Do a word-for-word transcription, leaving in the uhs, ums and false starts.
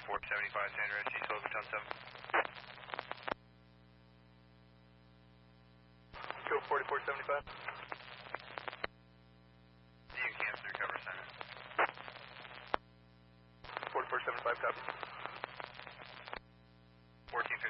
forty-four seventy-five, San Andreas, East Silver, ten seven. Go forty-four seventy-five. You can cancel your cover, Simon. forty-four seventy-five, copy. fourteen